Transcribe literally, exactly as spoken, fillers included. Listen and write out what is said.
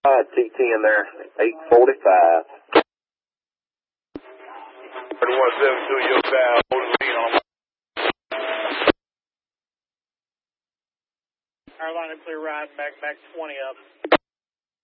Uh, T T in there, eight forty-five. thirty-one seventy-two, your side, hold the lead on. Carolina clear ride, back, back twenty up.